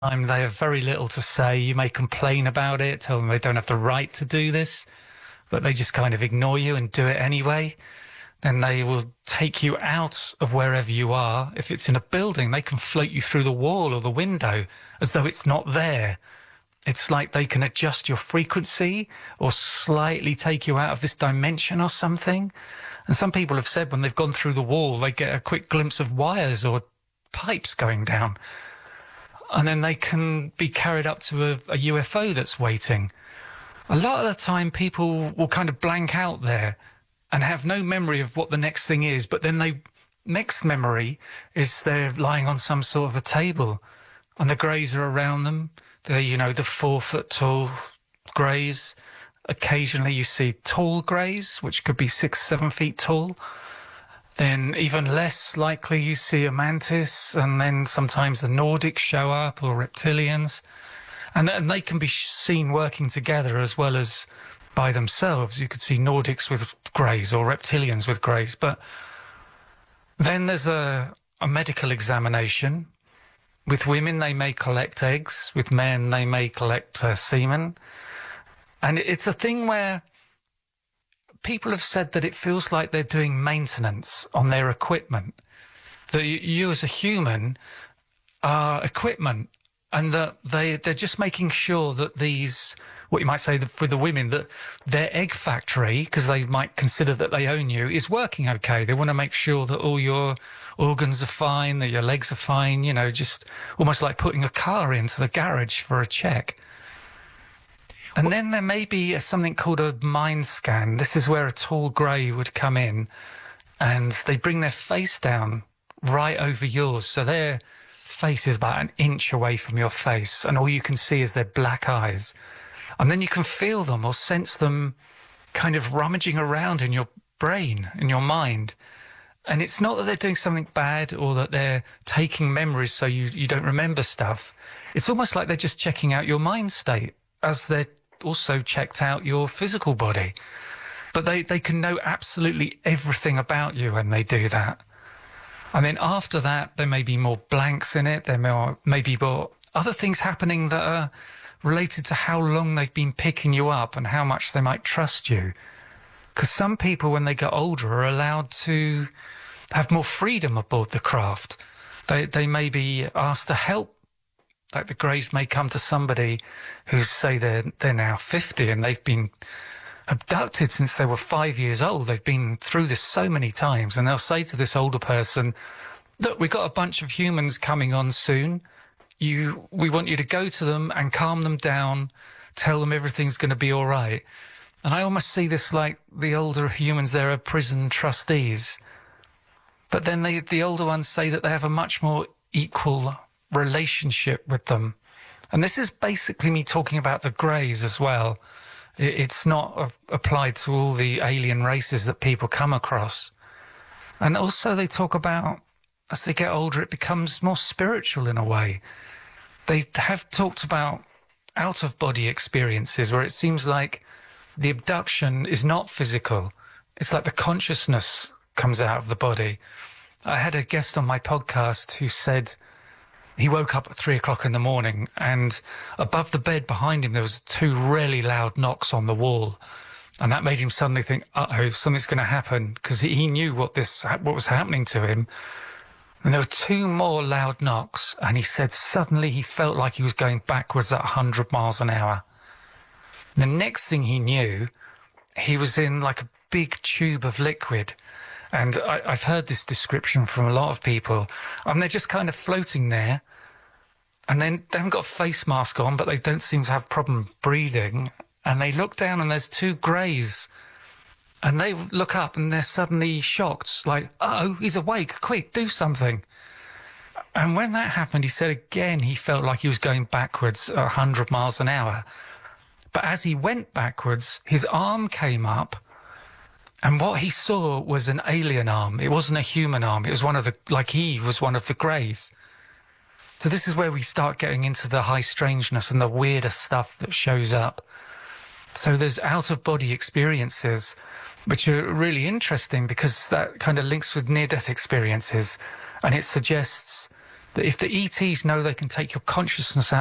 time, they have very little to say. You may complain about it, tell them they don't have the right to do this, but they just kind of ignore you and do it anyway. Then they will take you out of wherever you are. If it's in a building, they can float you through the wall or the window as though it's not there. It's like they can adjust your frequency or slightly take you out of this dimension or something. And some people have said when they've gone through the wall, they get a quick glimpse of wires or pipes going down. And then they can be carried up to a UFO that's waiting. A lot of the time, people will kind of blank out there and have no memory of what the next thing is. But then next memory is they're lying on some sort of a table and the greys are around them. They're, the 4-foot tall greys. Occasionally you see tall greys, which could be 6-7 feet tall. Then even less likely you see a mantis, and then sometimes the Nordics show up, or reptilians. And they can be seen working together as well as by themselves. You could see Nordics with greys or reptilians with greys. But then there's a medical examination. With women, they may collect eggs. With men, they may collect semen. And it's a thing where people have said that it feels like they're doing maintenance on their equipment. That you as a human are equipment, and that they're just making sure that these, what you might say for the women, that their egg factory, because they might consider that they own you, is working okay. They want to make sure that all your organs are fine, that your legs are fine, just almost like putting a car into the garage for a check. And then there may be something called a mind scan. This is where a tall grey would come in and they bring their face down right over yours. So their face is about an inch away from your face and all you can see is their black eyes. And then you can feel them or sense them kind of rummaging around in your brain, in your mind. And it's not that they're doing something bad or that they're taking memories so you don't remember stuff. It's almost like they're just checking out your mind state as they're also checked out your physical body. But they can know absolutely everything about you when they do that. And then after that, there may be more blanks in it. There may be more other things happening that are related to how long they've been picking you up and how much they might trust you. Because some people, when they get older, are allowed to have more freedom aboard the craft. They may be asked to help. Like the greys may come to somebody who say they're now 50 and they've been abducted since they were 5 years old. They've been through this so many times, and they'll say to this older person, look, we've got a bunch of humans coming on soon. We want you to go to them and calm them down, tell them everything's going to be all right. And I almost see this like the older humans, they're prison trustees. But then the older ones say that they have a much more equal relationship with them. And this is basically me talking about the greys as well. It's not applied to all the alien races that people come across. And also they talk about, as they get older, it becomes more spiritual in a way. They have talked about out-of-body experiences where it seems like the abduction is not physical. It's like the consciousness comes out of the body. I had a guest on my podcast who said he woke up at 3 o'clock in the morning and above the bed behind him there was 2 really loud knocks on the wall. And that made him suddenly think, uh-oh, something's going to happen, because he knew what was happening to him. And there were 2 more loud knocks, and he said suddenly he felt like he was going backwards at 100 miles an hour. The next thing he knew, he was in like a big tube of liquid. And I've heard this description from a lot of people. And they're just kind of floating there. And then they haven't got a face mask on, but they don't seem to have problem breathing. And they look down and there's 2 greys. And they look up and they're suddenly shocked. Like, uh-oh, he's awake. Quick, do something. And when that happened, he said again he felt like he was going backwards at 100 miles an hour. But as he went backwards, his arm came up. And what he saw was an alien arm. It wasn't a human arm. It was he was one of the greys. So this is where we start getting into the high strangeness and the weirder stuff that shows up. So there's out-of-body experiences, which are really interesting because that kind of links with near-death experiences. And it suggests that if the ETs know they can take your consciousness out